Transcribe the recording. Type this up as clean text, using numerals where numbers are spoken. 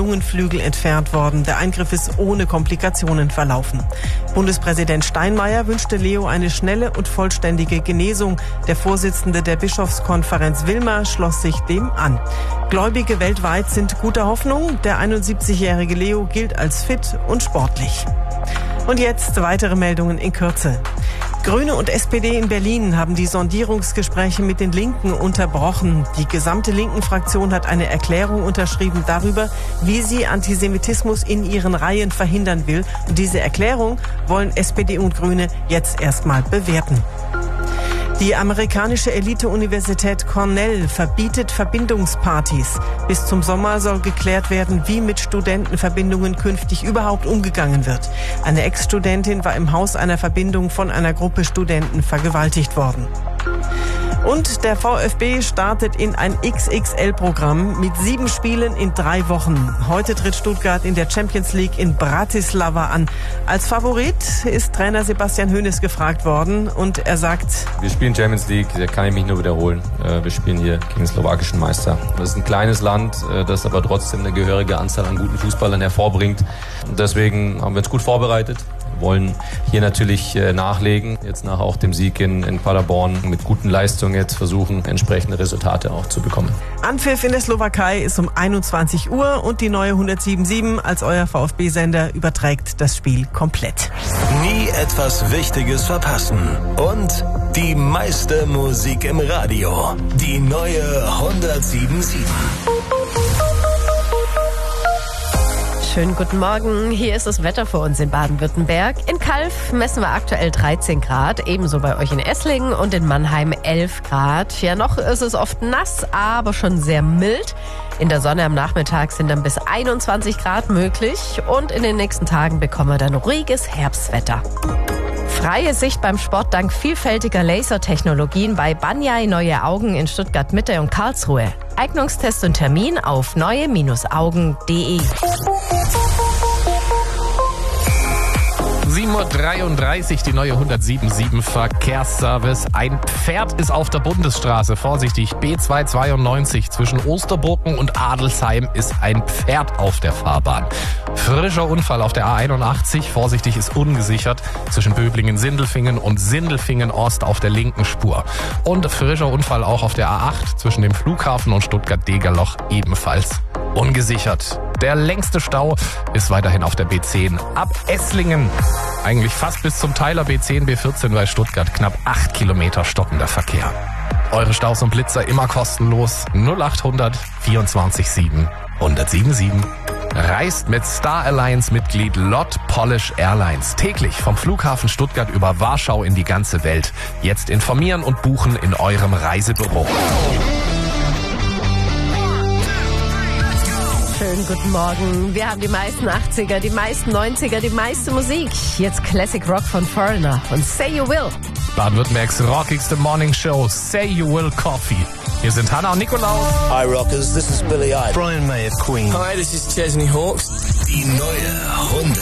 Lungenflügel entfernt worden. Der Eingriff ist ohne Komplikationen verlaufen. Bundespräsident Steinmeier wünschte Leo eine schnelle und vollständige Genesung. Der Vorsitzende der Bischofskonferenz Wilmer schloss sich dem an. Gläubige weltweit sind guter Hoffnung. Der 71-jährige Leo gilt als fit und sportlich. Und jetzt weitere Meldungen in Kürze. Grüne und SPD in Berlin haben die Sondierungsgespräche mit den Linken unterbrochen. Die gesamte Linken-Fraktion hat eine Erklärung unterschrieben darüber, wie sie Antisemitismus in ihren Reihen verhindern will. Und diese Erklärung wollen SPD und Grüne jetzt erstmal bewerten. Die amerikanische Elite-Universität Cornell verbietet Verbindungspartys. Bis zum Sommer soll geklärt werden, wie mit Studentenverbindungen künftig überhaupt umgegangen wird. Eine Ex-Studentin war im Haus einer Verbindung von einer Gruppe Studenten vergewaltigt worden. Und der VfB startet in ein XXL-Programm mit 7 Spielen in 3 Wochen. Heute tritt Stuttgart in der Champions League in Bratislava an. Als Favorit ist Trainer Sebastian Hoeneß gefragt worden und er sagt: Wir spielen Champions League, da kann ich mich nur wiederholen. Wir spielen hier gegen den slowakischen Meister. Das ist ein kleines Land, das aber trotzdem eine gehörige Anzahl an guten Fußballern hervorbringt. Und deswegen haben wir uns gut vorbereitet. Wollen hier natürlich nachlegen, jetzt nach auch dem Sieg in Paderborn, mit guten Leistungen jetzt versuchen, entsprechende Resultate auch zu bekommen. Anpfiff in der Slowakei ist um 21 Uhr und die neue 107.7 als euer VfB-Sender überträgt das Spiel komplett. Nie etwas Wichtiges verpassen und die meiste Musik im Radio. Die neue 107.7. Schönen guten Morgen, hier ist das Wetter für uns in Baden-Württemberg. In Calw messen wir aktuell 13 Grad, ebenso bei euch in Esslingen und in Mannheim 11 Grad. Ja, noch ist es oft nass, aber schon sehr mild. In der Sonne am Nachmittag sind dann bis 21 Grad möglich und in den nächsten Tagen bekommen wir dann ruhiges Herbstwetter. Freie Sicht beim Sport dank vielfältiger Lasertechnologien bei Banyai Neue Augen in Stuttgart Mitte und Karlsruhe. Eignungstest und Termin auf neue-augen.de. 7.33 Uhr, die neue 107.7 Verkehrsservice. Ein Pferd ist auf der Bundesstraße. Vorsichtig, B292 zwischen Osterburken und Adelsheim ist ein Pferd auf der Fahrbahn. Frischer Unfall auf der A81. Vorsichtig, ist ungesichert zwischen Böblingen-Sindelfingen und Sindelfingen-Ost auf der linken Spur. Und frischer Unfall auch auf der A8 zwischen dem Flughafen und Stuttgart-Degerloch, ebenfalls ungesichert. Der längste Stau ist weiterhin auf der B10 ab Esslingen. Eigentlich fast bis zum Teiler B10, B14 bei Stuttgart. Knapp 8 Kilometer stockender Verkehr. Eure Staus und Blitzer immer kostenlos. 0800 24 7 1077. Reist mit Star Alliance Mitglied Lot Polish Airlines täglich vom Flughafen Stuttgart über Warschau in die ganze Welt. Jetzt informieren und buchen in eurem Reisebüro. Schönen guten Morgen. Wir haben die meisten 80er, die meisten 90er, die meiste Musik. Jetzt Classic Rock von Foreigner und Say You Will. Baden-Württembergs rockigste Morning Show, Say You Will Coffee. Hier sind Hannah und Nikolaus. Hi Rockers, this is Billy Idol. Brian May of Queen. Hi, this is Chesney Hawkes. Die neue 100.